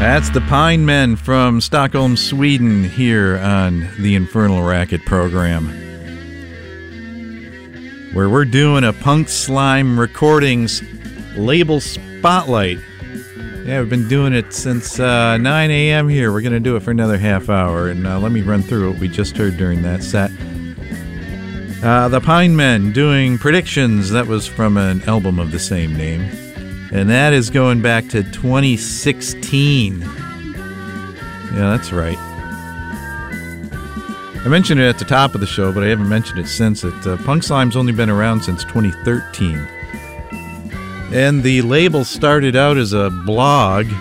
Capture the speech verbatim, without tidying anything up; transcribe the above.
That's the Pine Men from Stockholm, Sweden, here on the Infernal Racket program, where we're doing a Punk Slime Recordings label spotlight. Yeah, we've been doing it since uh, nine a.m. here. We're going to do it for another half hour, and uh, let me run through what we just heard during that set. Uh, the Pine Men doing Predictions. That was from an album of the same name. And that is going back to twenty sixteen. Yeah, that's right. I mentioned it at the top of the show, but I haven't mentioned it since. It uh, Punk Slime's only been around since twenty thirteen. And the label started out as a blog